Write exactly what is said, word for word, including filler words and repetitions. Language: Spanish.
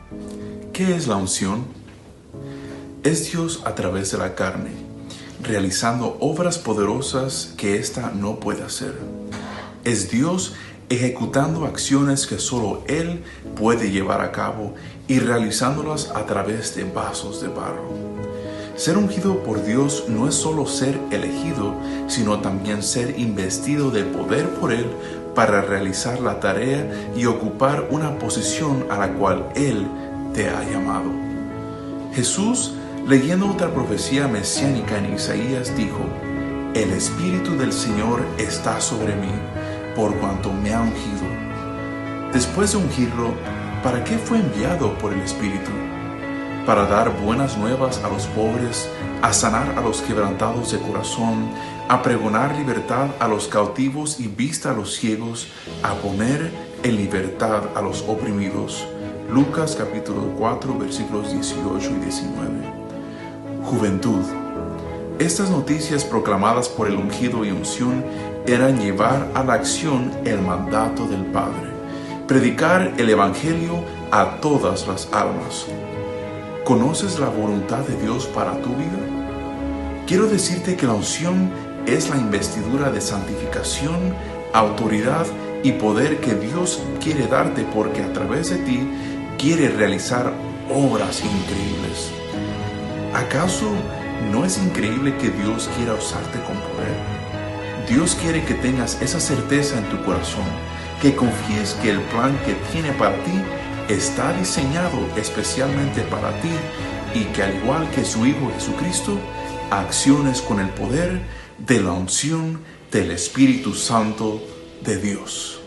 ¿Qué es la unción? Es Dios a través de la carne, realizando obras poderosas que ésta no puede hacer. Es Dios ejecutando acciones que solo Él puede llevar a cabo y realizándolas a través de vasos de barro. Ser ungido por Dios no es solo ser elegido, sino también ser investido de poder por Él para realizar la tarea y ocupar una posición a la cual Él te ha llamado. Jesús, leyendo otra profecía mesiánica en Isaías, dijo: El Espíritu del Señor está sobre mí, por cuanto me ha ungido. Después de ungirlo, ¿para qué fue enviado por el Espíritu? Para dar buenas nuevas a los pobres, a sanar a los quebrantados de corazón, a pregonar libertad a los cautivos y vista a los ciegos, a poner en libertad a los oprimidos. Lucas capítulo cuatro versículos dieciocho y diecinueve. Juventud. Estas noticias proclamadas por el ungido y unción eran llevar a la acción el mandato del Padre, predicar el Evangelio a todas las almas. ¿Conoces la voluntad de Dios para tu vida? Quiero decirte que la unción es la investidura de santificación, autoridad y poder que Dios quiere darte, porque a través de ti quiere realizar obras increíbles. ¿Acaso no es increíble que Dios quiera usarte con poder? Dios quiere que tengas esa certeza en tu corazón, que confíes que el plan que tiene para ti está diseñado especialmente para ti y que, al igual que su Hijo Jesucristo, acciones con el poder de la unción del Espíritu Santo de Dios.